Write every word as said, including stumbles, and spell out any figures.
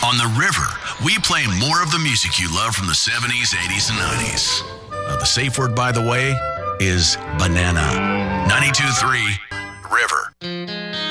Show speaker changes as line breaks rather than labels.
On The River, we play more of the music you love from the seventies, eighties, and nineties. Uh, the safe word, by the way, is banana. ninety-two point three River.